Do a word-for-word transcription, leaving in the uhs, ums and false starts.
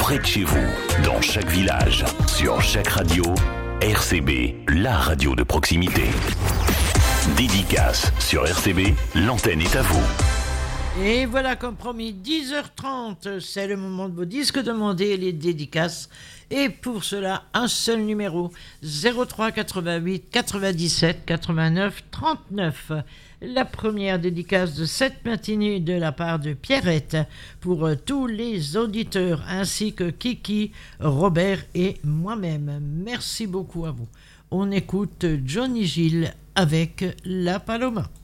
près de chez vous, dans chaque village, sur chaque radio. R C B, la radio de proximité. Dédicace sur R C B, l'antenne est à vous. Et voilà, comme promis, dix heures trente, c'est le moment de vos disques demandés, les dédicaces. Et pour cela, un seul numéro, zéro trois quatre-vingt-huit quatre-vingt-dix-sept quatre-vingt-neuf trente-neuf. La première dédicace de cette matinée de la part de Pierrette pour euh, tous les auditeurs ainsi que Kiki, Robert et moi-même. Merci beaucoup à vous. On écoute Johnny Gilles avec La Paloma.